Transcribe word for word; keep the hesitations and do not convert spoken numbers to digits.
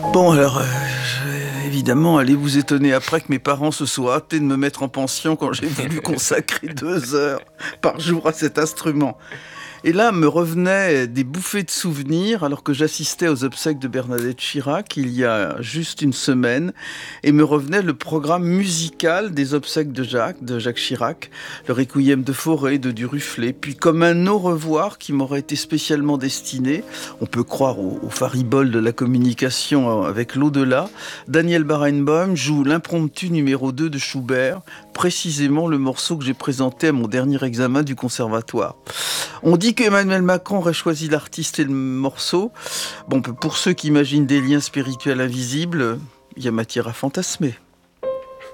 Bon alors, heu, je évidemment, allez vous étonner après que mes parents se soient hâtés de me mettre en pension quand j'ai voulu consacrer deux heures par jour à cet instrument. Et là, me revenaient des bouffées de souvenirs alors que j'assistais aux obsèques de Bernadette Chirac il y a juste une semaine et me revenait le programme musical des obsèques de Jacques, de Jacques Chirac, le Requiem de Fauré, de Duruflé, puis comme un au revoir qui m'aurait été spécialement destiné, on peut croire au, au faribole de la communication avec l'au-delà, Daniel Barenboim joue l'impromptu numéro deux de Schubert, précisément le morceau que j'ai présenté à mon dernier examen du conservatoire. On dit qu'Emmanuel Macron aurait choisi l'artiste et le morceau. Bon, pour ceux qui imaginent des liens spirituels invisibles, il y a matière à fantasmer.